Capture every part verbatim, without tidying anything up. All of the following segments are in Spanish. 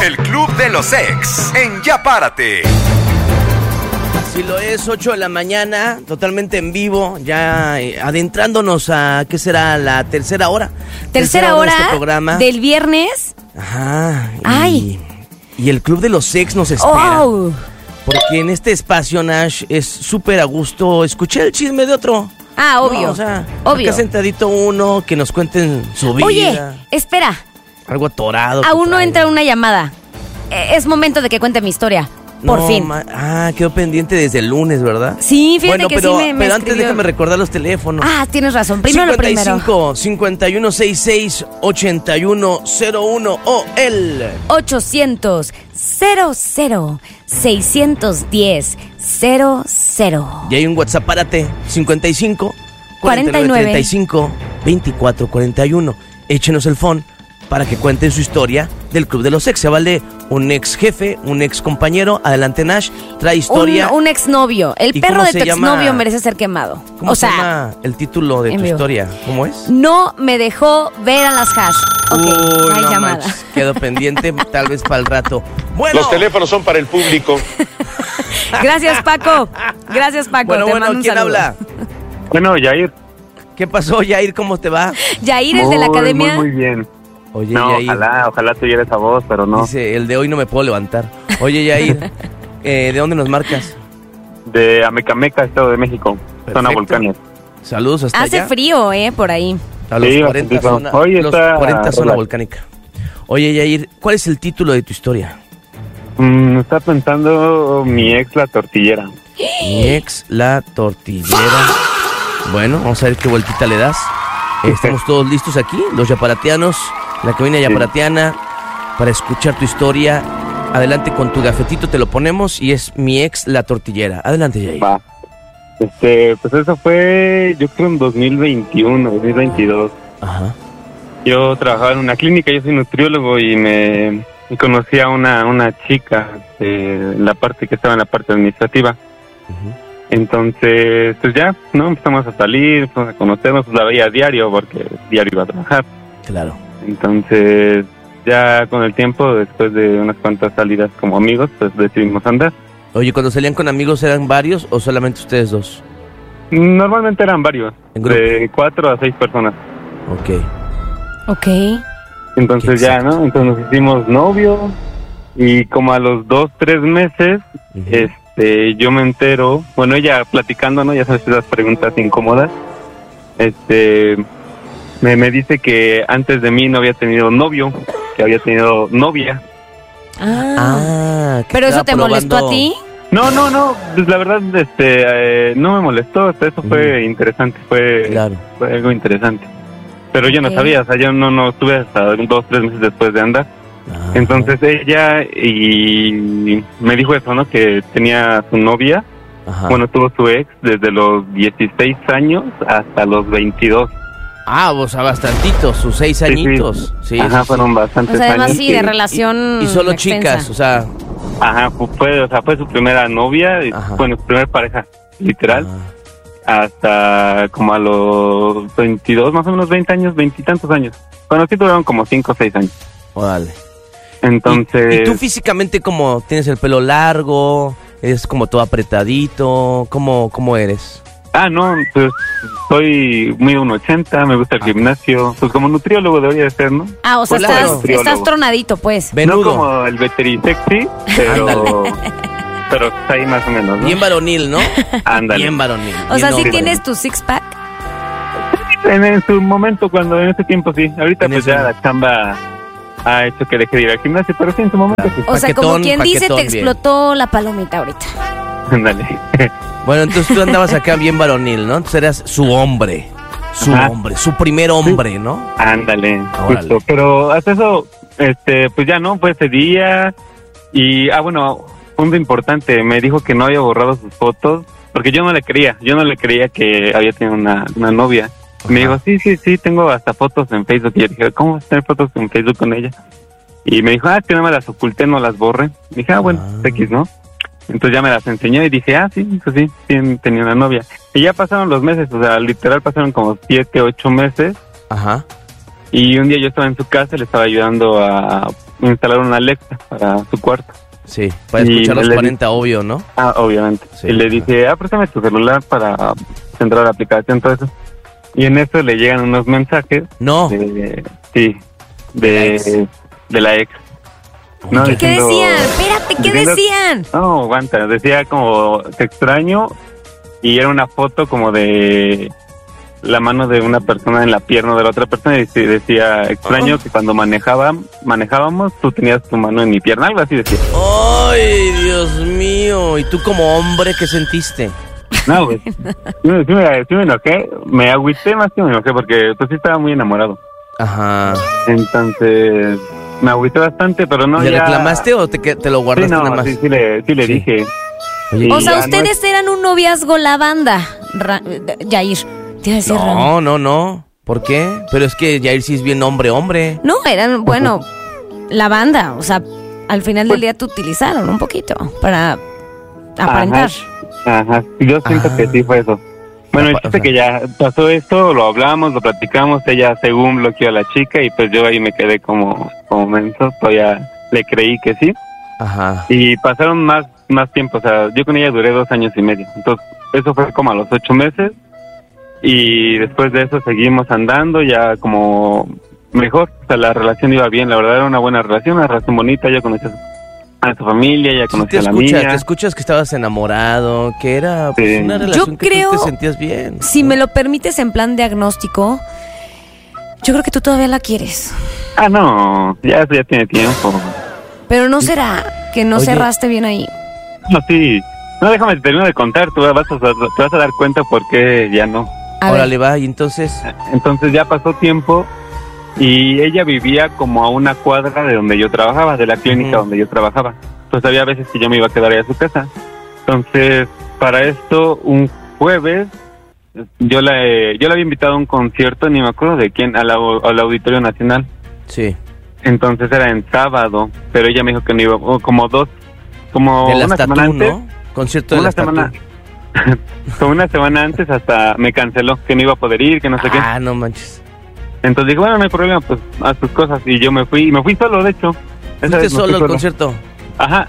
El Club de los Ex en Ya Párate. Así lo es, ocho de la mañana, totalmente en vivo, ya eh, adentrándonos a, ¿qué será? La tercera hora. Tercera, tercera hora de este programa. Del viernes. Ajá. Y, Ay. Y el Club de los Ex nos espera. Oh. Porque en este espacio, Nash, es súper a gusto escuchar el chisme de otro. Ah, obvio. No, o sea, obvio. acá sentadito uno, que nos cuenten su vida. Oye, espera. Algo atorado. Aún no entra una llamada. Eh, Es momento de que cuente mi historia. Por no, fin. Ma- ah, quedó pendiente desde el lunes, ¿verdad? Sí, fíjate bueno, que pero, sí me, me pero antes escribió. déjame recordar los teléfonos. Ah, tienes razón. Primero lo primero. cincuenta y cinco, cincuenta y uno sesenta y seis, ochenta y uno cero uno o el ochocientos, cero cero, seiscientos diez, cero cero. Y hay un WhatsApp, párate, cincuenta y cinco, cuarenta y nueve, treinta y cinco, veinticuatro, cuarenta y uno. Échenos el phone para que cuenten su historia del Club de los Ex. Se vale un ex jefe, un ex compañero. Adelante, Nash, trae historia. Un, un exnovio. El ¿Y perro cómo de se tu llama? exnovio merece ser quemado. ¿Cómo o se sea, llama el título de en tu vivo. historia? ¿Cómo es? No me dejó ver a las hash. Ok, Uy, no hay no llamada. manches, quedó pendiente, tal vez para el rato. Bueno, Los teléfonos son para el público. Gracias, Paco. Gracias, Paco. bueno, Te bueno, mando un ¿quién saludo. habla? Bueno, Yair. ¿Qué pasó, Yair? ¿Cómo te va? Yair es de la Muy, academia. Muy, muy bien. Oye, No, Yair. ojalá, ojalá tuviera esa voz, pero no. Dice, el de hoy no me puedo levantar. Oye, Yair, eh, ¿de dónde nos marcas? De Amecameca, Estado de México, zona Perfecto. volcánica. Saludos hasta Hace allá. frío, eh, por ahí. A los Sí, cuarenta bastante zona, frío. Hoy los está cuarenta zona relax. volcánica. Oye, Yair, ¿cuál es el título de tu historia? Mm, está pensando mi ex, la tortillera. Mi ex, la tortillera. Bueno, vamos a ver qué vueltita le das. Eh, Estamos todos listos aquí, los yaparatianos, la cabina yaparatiana, para escuchar tu historia. Adelante con tu gafetito, te lo ponemos y es mi ex, la tortillera. Adelante, Yair. Va. Este, pues eso fue, yo creo, en dos mil veintiuno, dos mil veintidós. Ajá. Yo trabajaba en una clínica, yo soy nutriólogo y me y conocí a una, una chica de la parte que estaba en la parte administrativa. Ujú. Entonces, pues ya, ¿no? Empezamos a salir, empezamos a conocernos, pues la veía a diario porque diario iba a trabajar. Claro. Entonces, ya con el tiempo, después de unas cuantas salidas como amigos, pues decidimos andar. Oye, cuando salían con amigos, ¿eran varios o solamente ustedes dos? Normalmente eran varios, En grupo. de cuatro a seis personas. Ok. Ok. Entonces ya, ¿no? Entonces nos hicimos novios y como a los dos, tres meses, Ujú. este, yo me entero, bueno, ella platicando, ¿no? Ya sabes, esas preguntas incómodas, este, me, me dice que antes de mí no había tenido novio, que había tenido novia. Ah. Ah, que ¿Pero eso estaba te molestó probando- a ti? No, no, no, pues la verdad, este, eh, no me molestó, hasta eso fue interesante, fue, Claro. fue algo interesante. Pero yo no Ok. sabía, o sea, yo no, no estuve hasta dos, tres meses después de andar. Ajá. Entonces ella y me dijo eso, ¿no? Que tenía su novia, Ajá. bueno, tuvo su ex desde los dieciséis años hasta los veintidós. Ah, o sea, bastantitos, sus seis Sí, sí. añitos. Sí, Ajá, sí, sí. fueron bastantes O sea, además años. sí, de que- relación Y solo extensa. chicas, o sea. Ajá, fu- fue, o sea, fue su primera novia, y, Ajá. bueno, su primera pareja, literal, Ah, hasta como a los veintidós, más o menos veinte años, veintitantos años. Bueno, sí tuvieron como cinco o seis años. órale. Entonces... ¿Y, y tú físicamente como tienes el pelo largo? ¿Es como todo apretadito? ¿Cómo, cómo eres? Ah, no, pues soy muy uno ochenta, me gusta el gimnasio, pues como nutriólogo debería de ser, ¿no? Ah, o sea, Pues claro. estás, estás tronadito, pues. Venudo. No como el veterisexy, pero pero está ahí más o menos, ¿no? Bien varonil, ¿no? Ándale. Bien varonil. O bien sea, ¿sí hombre. tienes tu six-pack? En, en su momento, cuando en ese tiempo sí. Ahorita En pues ese- ya la chamba ha hecho que deje de ir al gimnasio, pero sí en su momento sí. O sea, como Paquetón, quien dice, paquetón, te bien. explotó la palomita ahorita. Ándale. Bueno, entonces tú andabas acá bien varonil, ¿no? Entonces eras su hombre. Su Ajá. hombre, su primer hombre, ¿no? Ándale, Órale. justo. Pero hasta eso, este, pues ya no, fue ese día. Y, ah, bueno, punto importante, me dijo que no había borrado sus fotos, porque yo no le creía, yo no le creía que había tenido una, una novia. Me dijo, sí, sí, sí, tengo hasta fotos en Facebook. Y yo dije, ¿cómo vas a tener fotos en Facebook con ella? Y me dijo, ah, que no me las oculté, no las borré. Dije, ah, bueno, Ah. X, ¿no? Entonces ya me las enseñó y dije, ah, sí, pues sí, sí, tenía una novia. Y ya pasaron los meses, o sea, literal pasaron como siete, ocho meses. Ajá. Y un día yo estaba en su casa, le estaba ayudando a, instalar una Alexa para su cuarto. Sí, para Y escuchar los le di- cuarenta, obvio, ¿no? Ah, obviamente. Sí, y le ajá. dije, ah, préstame tu celular para entrar a la aplicación, todo eso. Y en eso le llegan unos mensajes. No. De, sí, ¿De la ex? de, de la ex. No, ¿Qué, qué diciendo- decían? Espérate, ¿qué diciendo- decían? No, aguanta. Decía como, te extraño. Y era una foto como de la mano de una persona en la pierna de la otra persona. Y sí decía, extraño Oh. que cuando manejaba, manejábamos, tú tenías tu mano en mi pierna. Algo así decía. ¡Ay, Dios mío! ¿Y tú como hombre qué sentiste? No, pues, sí, me- sí me, sí me enojé. Me agüité más que me enojé porque pues sí estaba muy enamorado. Ajá. Entonces, me agüité bastante, pero no ¿Le ya... reclamaste o te, que- te lo Sí, guardaste no, nada más? sí, sí le, sí le Sí. dije. Oye, Y O sea, ya no ustedes eran un noviazgo la banda, Ra- Yair. Te iba a decir Rani. no, no, no. ¿Por qué? Pero es que Yair sí es bien hombre, hombre. No, eran, bueno, la banda. O sea, al final del día te utilizaron un poquito para aparentar. Ajá, ajá. Yo siento Ah. que sí fue eso. Bueno, el O chiste sea- que ya pasó esto, lo hablamos, lo platicamos, ella según bloqueó a la chica y pues yo ahí me quedé como, como menso, todavía le creí que sí. Ajá. Y pasaron más, más tiempo, o sea, yo con ella duré dos años y medio. Entonces, eso fue como a los ocho meses. Y después de eso seguimos andando, ya como mejor, o sea, la relación iba bien, la verdad era una buena relación, una relación bonita, ya conocí a su, a su familia, ya Sí, conocí te a la escuchas, mía. te escuchas que estabas enamorado, que era pues, Sí. una relación Yo que creo- tú te sentías bien. Si me lo permites en plan diagnóstico, yo creo que tú todavía la quieres. Ah, no, ya eso ya tiene tiempo. Pero no será que no Oye. cerraste bien ahí. No, sí, no, déjame terminar de contar, tú vas a, te vas a dar cuenta por qué ya no. A ver. Órale, va, y entonces... Entonces ya pasó tiempo y ella vivía como a una cuadra de donde yo trabajaba, de la clínica Ujú. donde yo trabajaba. Entonces había veces que yo me iba a quedar ahí a su casa. Entonces, para esto, un jueves, yo la, eh, yo la había invitado a un concierto, ni me acuerdo de quién, al, au- al Auditorio Nacional. Sí. Entonces era en sábado, pero ella me dijo que no iba, o como dos, como De las una Tatú, semana antes. ¿no? Concierto de Una las semana, Tatú. como una semana antes hasta me canceló, que no iba a poder ir, que no sé qué. Ah, no manches. Entonces dije, bueno, no hay problema, pues haz tus cosas. Y yo me fui, y me fui solo, de hecho. Esa ¿Fuiste vez me fui solo al concierto? Ajá.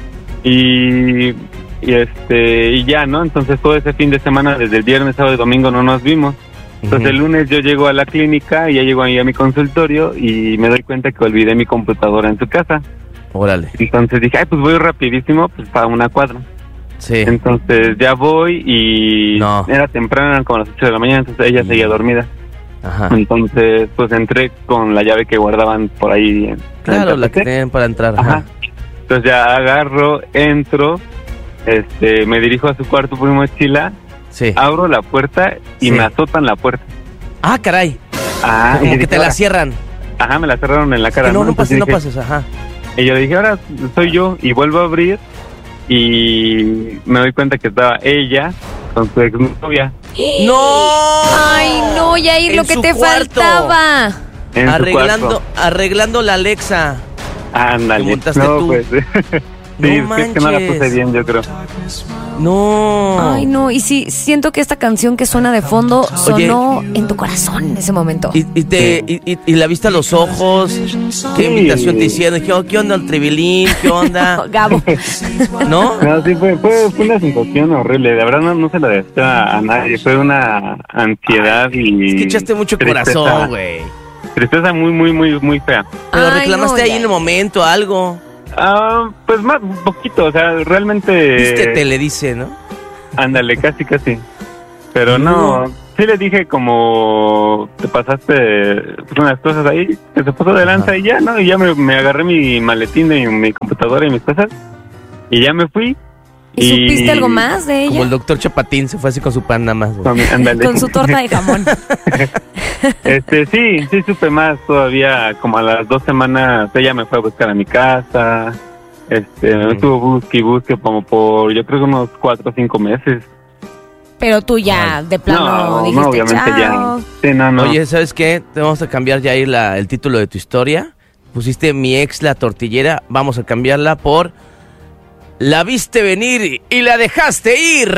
Y, y este, y ya, ¿no? Entonces todo ese fin de semana, desde el viernes, sábado y domingo, no nos vimos. Entonces Ujú. el lunes yo llego a la clínica y ya llego ahí a mi consultorio y me doy cuenta que olvidé mi computadora en su casa. Órale. Entonces dije, ay, pues voy rapidísimo, pues para una cuadra. Sí. Entonces ya voy y No. era temprano, eran como las ocho de la mañana, entonces ella seguía dormida. Ajá. Entonces pues entré con la llave que guardaban por ahí. En, Claro, en la el que tapete. tenían para entrar. Ajá. Ajá. Entonces ya agarro, entro, este, me dirijo a su cuarto por mi mochila, Sí. abro la puerta y Sí. me azotan la puerta. Ah, caray. Ah, y Como que dije, te la "Ahora". cierran. Ajá, me la cerraron en la cara. Que no, no Entonces pases, no dije- pases. Ajá. Y yo le dije, ahora soy yo, y vuelvo a abrir y me doy cuenta que estaba ella con su exnovia ¡No! Ay, no, Yair, En lo que su te cuarto. faltaba. en su Arreglando, cuarto. arreglando la Alexa. Ándale. ¿Te montaste No, tú? pues. No Sí, es que no la puse manches. bien, yo creo. No. Ay, no, y sí, siento que esta canción que suena de fondo sonó en tu corazón en ese momento. Y, y te, y, y- y la viste a los ojos. ¿Qué Sí. invitación te hicieron? Dije, oh, ¿qué onda el tribilín? ¿Qué onda? Gabo. ¿No? No, sí, fue, fue, fue una sensación horrible. De verdad no, no se la desea a nadie. Fue una ansiedad y... Es que echaste mucho tristeza. corazón, güey. Tristeza muy, muy, muy, muy fea. Pero Ay, reclamaste no, ahí ya. en el momento algo. Ah, pues más, un poquito, o sea, realmente... Vístete, le dice, ¿no? Ándale, casi, casi. Pero no, sí le dije como te pasaste pues, unas cosas ahí, que se puso de lanza Ajá. y ya, ¿no? Y ya me, me agarré mi maletín y mi computadora y mis cosas y ya me fui. ¿Y supiste algo más de Como el ella? doctor Chapatín se fue así con su pan nada más, güey. Con, mi- ándale. Con su torta de jamón. Este, sí, sí supe más todavía, como a las dos semanas ella me fue a buscar a mi casa, este, me Ujú. estuvo busque y busque como por, yo creo que unos cuatro o cinco meses. Pero tú ya, de plano, no, dijiste, no, obviamente chao. ya. Sí, no, no. Oye, ¿sabes qué? Te vamos a cambiar ya ahí la, el título de tu historia. Pusiste mi ex la tortillera. Vamos a cambiarla por La viste venir y la dejaste ir.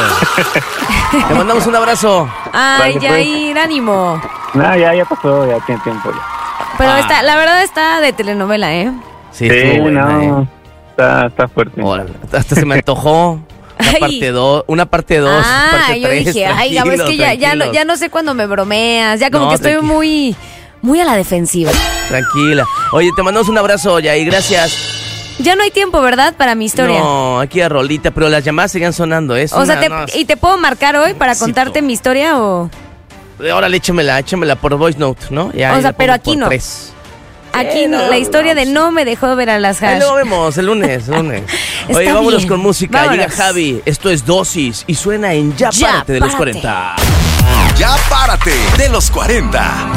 Te mandamos un abrazo. Ay, Vale, pues. Yair, ánimo. No, ya, ya pasó, ya tiene tiempo ya. Pero Ah. está, la verdad está de telenovela, ¿eh? Sí, Sí, estuvo buena, no, ¿eh? está, está fuerte. Órale, hasta se me antojó. Una Ay. parte dos, una parte dos, Ah, parte yo tres. dije, ay, Gabo, es que ya, ya, no, ya no sé cuándo me bromeas. Ya como No, que estoy tranquila. muy, muy a la defensiva. Tranquila. Oye, te mandamos un abrazo, Yair, gracias. Ya no hay tiempo, ¿verdad? Para mi historia. No, aquí a Rolita, pero las llamadas seguían sonando, ¿eh? O sea, Una- te- no, ¿y te puedo marcar hoy para Necesito. contarte mi historia o...? Órale, échamela, échamela por voice note, ¿no? Ya, O ahí sea, la pero pongo aquí por no. tres. Aquí no, la historia de vamos. no me dejó ver a las Ahí hash. luego vemos, el lunes, el lunes. Está Oye, vámonos bien. con música. Vámonos. Llega Javi, esto es Dosis y suena en Ya, Ya Párate de los Párate. cuarenta. Ya párate de los cuarenta.